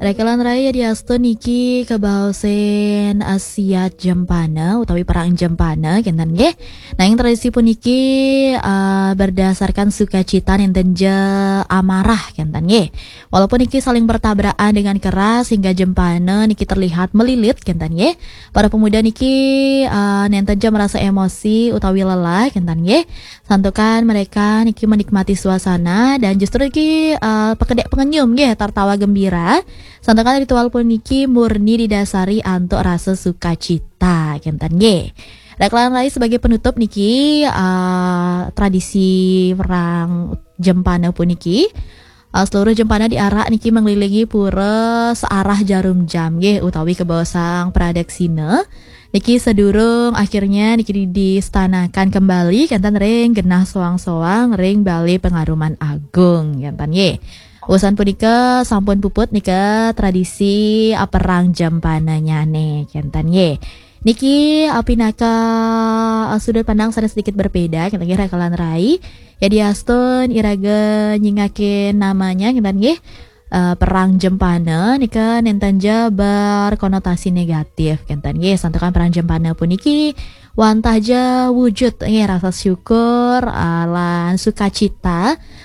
Rekalan raya diasto niki kebaosen Asia Jempana utawi perang Jempana kinten nggih. Nanging tradisi puniki berdasarkan sukacita nenten amarah kinten nggih. Walaupun niki saling bertabrakan dengan keras hingga Jempana niki terlihat melilit kinten nggih. Para pemuda niki nenten merasa emosi utawi lelah kinten nggih. Santukan mereka niki menikmati suasana dan justru niki pekedek pengenyum nggih tertawa gembira. Santakan ritual puniki murni didasari antuk rasa sukacita kinten nggih. Rekalan rai sebagai penutup niki tradisi perang Jempana puniki seluruh Jempana diarak niki mengelilingi pura searah jarum jam nggih utawi kebawasang pradaksina. Niki sedurung akhirnya niki distanakan kembali kinten ring genah soang-soang ring bali pengaruman agung kinten nggih. Urusan punika sampun puput nika tradisi perang Jempana nyane kinten nggih. Niki pinaka sudut pandang sana sedikit berbeda kinten nggih rekalan rai. Ya diastun iraga nyingakin namanya kinten nggih. Perang Jempana nika nenten berkonotasi negatif kinten nggih. Santukan perang Jempana puniki wantah wujud nggih rasa syukur lan sukacita